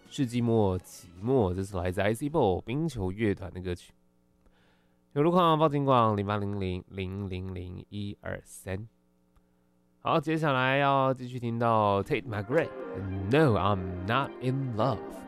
世纪末寂寞，这是来自 ICBall 冰球乐团的歌曲。有路况报警广0800000123。好，接下来要继续听到 Tate McRae，No I'm Not in Love。